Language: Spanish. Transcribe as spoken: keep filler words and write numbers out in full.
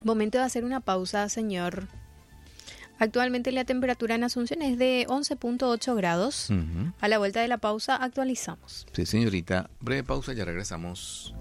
Momento de hacer una pausa, señor. Actualmente la temperatura en Asunción es de once punto ocho grados. Uh-huh. A la vuelta de la pausa actualizamos. Sí, señorita. Breve pausa, ya regresamos.